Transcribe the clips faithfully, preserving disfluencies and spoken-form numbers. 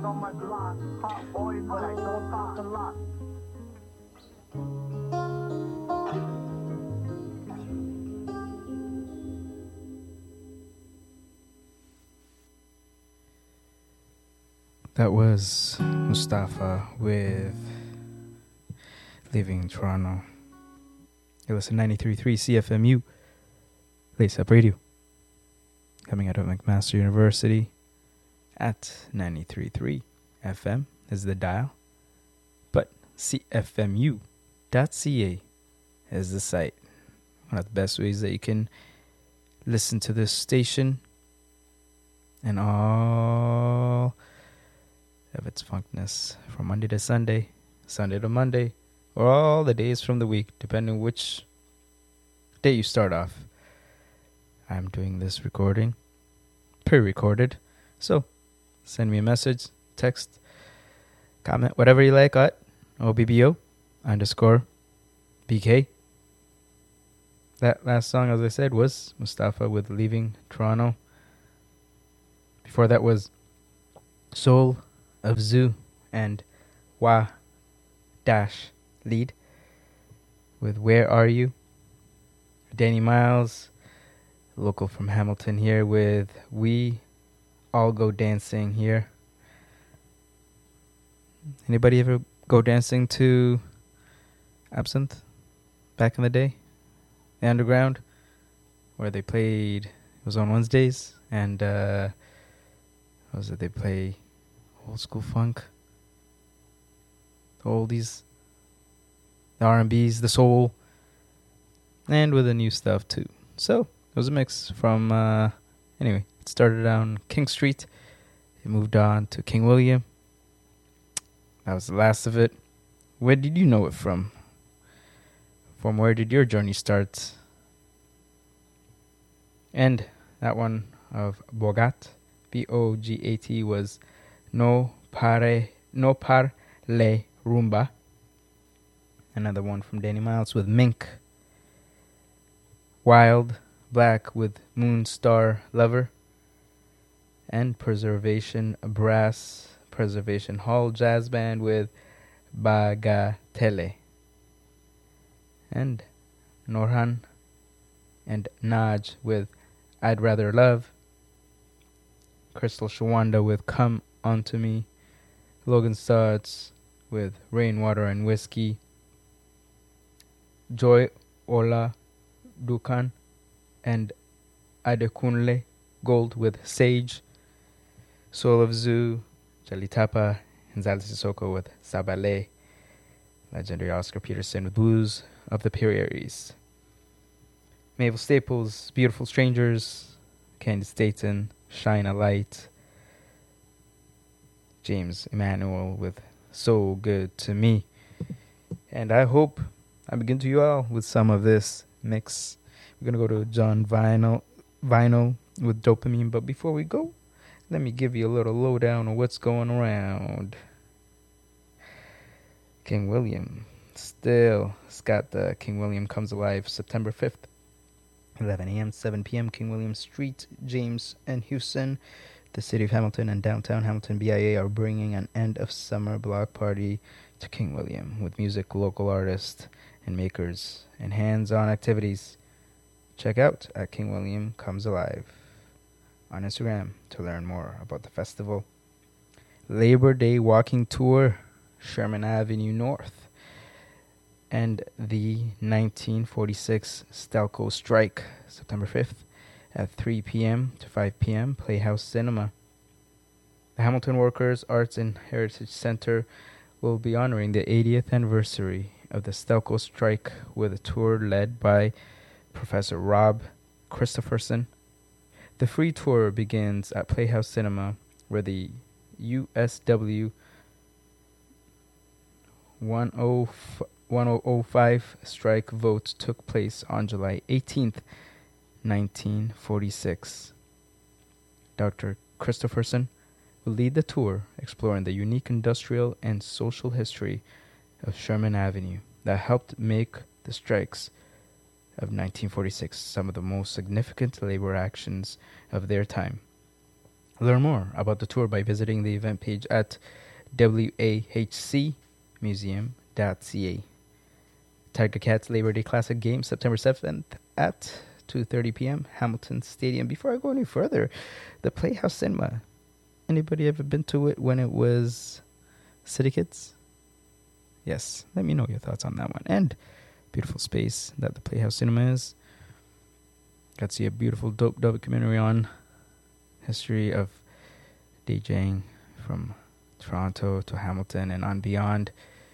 on my block. Hot boy, but I don't talk a lot. That was Mustafa with Leaving Toronto. You listen to ninety-three point three C F M U, Lace Up Radio. Coming out of McMaster University at ninety-three point three F M is the dial. But C F M U dot C A is the site. One of the best ways that you can listen to this station and all of its funkness from Monday to Sunday, Sunday to Monday, or all the days from the week, depending which day you start off. I'm doing this recording, pre-recorded, so send me a message, text, comment, whatever you like at O B B O underscore B K. That last song, as I said, was Mustafa with Leaving Toronto. Before that was Soul of Zoo and Wa Dash Lead with Where Are You? Danny Miles, local from Hamilton here, with We All Go Dancing here. Anybody ever go dancing to Absinthe back in the day? The Underground, where they played, it was on Wednesdays, and uh, what was it, they play old school funk, the oldies, the R and B's, the soul, and with the new stuff too. So it was a mix from, uh, anyway, it started on King Street, it moved on to King William. That was the last of it. Where did you know it from? From where did your journey start? And that one of Bogat, B O G A T, was No Pare, No Par Le Rumba. Another one from Danny Miles with Mink. Wild Black with Moonstar Lover. And Preservation Brass, Preservation Hall Jazz Band with Bagatelle. And Norhan and Naj with I'd Rather Love. Crystal Shawanda with Come Unto Me. Logan Starts with Rainwater and Whiskey. Joy Ola Dukan and Adekunle Gold with Sage. Soul of Zoo, Jalitapa, and Zali Sissoko with Sabale. Legendary Oscar Peterson with Blues of the Prairies. Maple Staples, Beautiful Strangers, Candice Dayton, Shine a Light. James Emmanuel with So Good to Me. And I hope I begin to you all with some of this mix. We're going to go to John Vinyl, Vinyl with Dopamine. But before we go, let me give you a little lowdown on what's going around. King William. Still, Scott, uh, King William Comes Alive, September fifth, eleven a.m., seven p.m., King William Street, James and Houston. The city of Hamilton and downtown Hamilton B I A are bringing an end-of-summer block party to King William with music, local artists, and makers, and hands-on activities. Check out at King William Comes Alive on Instagram to learn more about the festival. Labor Day Walking Tour, Sherman Avenue North. And the nineteen forty-six Stelco Strike, September fifth, at three p.m. to five p.m., Playhouse Cinema. The Hamilton Workers Arts and Heritage Center will be honoring the eightieth anniversary of the Stelco Strike with a tour led by Professor Rob Christopherson. The free tour begins at Playhouse Cinema, where the U S W ten five strike vote took place on July eighteenth, nineteen forty-six. Doctor Christopherson will lead the tour exploring the unique industrial and social history of Sherman Avenue that helped make the strikes of nineteen forty-six some of the most significant labor actions of their time. Learn more about the tour by visiting the event page at w a h c museum dot c a. Tiger Cats Labor Day Classic game September seventh at two thirty p.m. Hamilton Stadium. Before I go any further, the Playhouse Cinema. Anybody ever been to it when it was City Kids? Yes, let me know your thoughts on that one. And beautiful space that the Playhouse Cinema is. Got to see a beautiful dope documentary on history of DJing from Toronto to Hamilton and on beyond.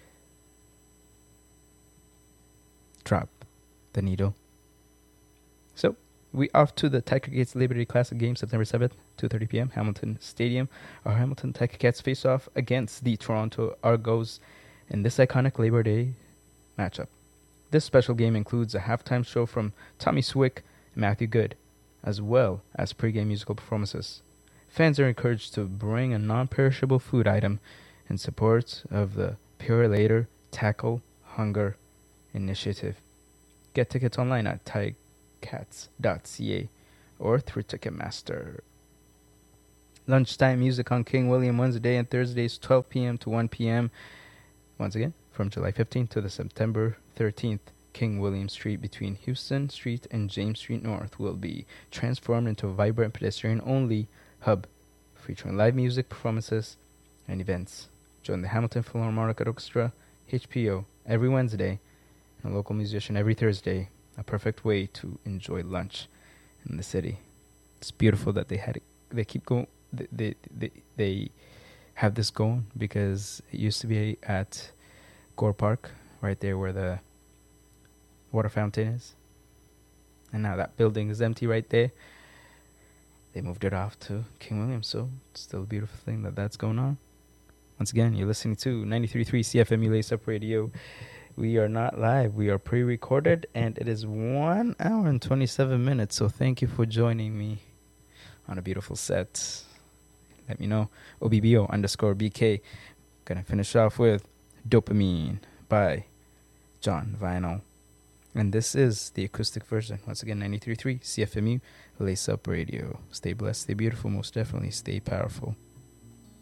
Drop the needle. So, we off to the Tiger Cats Labor Day Classic game September seventh, two thirty p.m. Hamilton Stadium. Our Hamilton Tiger Cats face off against the Toronto Argos in this iconic Labor Day matchup. This special game includes a halftime show from Tommy Swick and Matthew Good, as well as pregame musical performances. Fans are encouraged to bring a non-perishable food item in support of the Pure Later Tackle Hunger Initiative. Get tickets online at tiger cats dot c a or through Ticketmaster. Lunchtime music on King William Wednesday and Thursdays, twelve p.m. to one p.m. Once again, from July fifteenth to the September thirteenth, King William Street between Houston Street and James Street North will be transformed into a vibrant pedestrian-only hub featuring live music performances and events. Join the Hamilton Philharmonic Orchestra, H P O, every Wednesday, and a local musician every Thursday. A perfect way to enjoy lunch in the city. It's beautiful that they had it, they keep going. They, they they they have this going because it used to be at Gore Park, right there where the water fountain is, and now that building is empty right there. They moved it off to King William, so it's still a beautiful thing that that's going on. Once again, you're listening to ninety-three point three C F M U Lace Up Radio. We are not live. We are pre-recorded, and it is one hour and twenty-seven minutes. So thank you for joining me on a beautiful set. Let me know. O B B O underscore B K. Gonna finish off with Dopamine by John Vinyl. And this is the acoustic version. Once again, ninety-three point three C F M U Lace Up Radio. Stay blessed, stay beautiful, most definitely stay powerful.